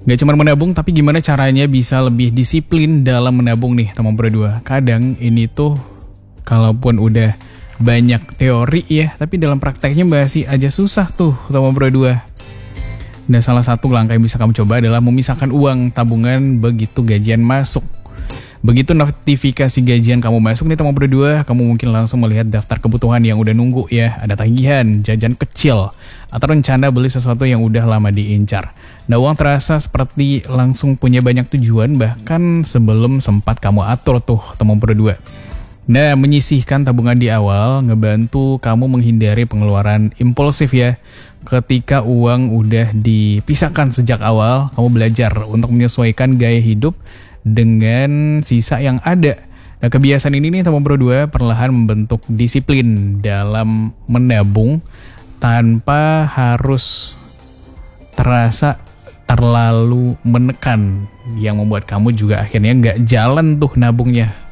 Gak cuma menabung, tapi gimana caranya bisa lebih disiplin dalam menabung nih teman berdua. Kadang ini tuh kalaupun udah banyak teori ya, tapi dalam prakteknya masih aja susah tuh teman berdua. Dan salah satu langkah yang bisa kamu coba adalah memisahkan uang tabungan begitu gajian masuk. Begitu notifikasi gajian kamu masuk nih teman berdua, kamu mungkin langsung melihat daftar kebutuhan yang udah nunggu ya. Ada tagihan, jajan kecil, atau rencana beli sesuatu yang udah lama diincar. Nah, uang terasa seperti langsung punya banyak tujuan, bahkan sebelum sempat kamu atur tuh teman berdua. Nah, menyisihkan tabungan di awal ngebantu kamu menghindari pengeluaran impulsif ya. Ketika uang udah dipisahkan sejak awal, kamu belajar untuk menyesuaikan gaya hidup dengan sisa yang ada. Nah, kebiasaan ini nih teman berdua perlahan membentuk disiplin dalam menabung tanpa harus terasa terlalu menekan, yang membuat kamu juga akhirnya nggak jalan tuh nabungnya.